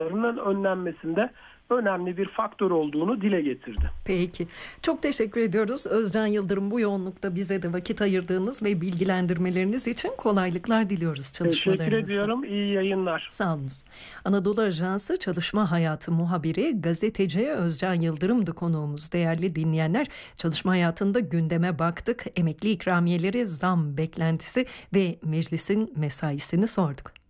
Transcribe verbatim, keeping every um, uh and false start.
önlenmesinde önemli bir faktör olduğunu dile getirdi. Peki. Çok teşekkür ediyoruz. Özcan Yıldırım, bu yoğunlukta bize de vakit ayırdığınız ve bilgilendirmeleriniz için kolaylıklar diliyoruz çalışmalarınızda. Teşekkür ediyorum. İyi yayınlar. Sağ olunuz. Anadolu Ajansı Çalışma Hayatı muhabiri, gazeteci Özcan Yıldırım'dı konuğumuz. Değerli dinleyenler, çalışma hayatında gündeme baktık. Emekli ikramiyeleri, zam beklentisi ve meclisin mesaisini sorduk.